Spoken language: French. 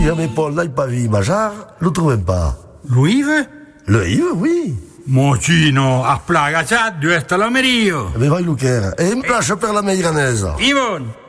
Si jamais Paul n'a pas vu Majar, le trouvem pas. Luive? Le Yves, oui. Mocino, a plaga già, due sta la merio. Mais vai Luquer. Et me place per la meiranesa. Ivon!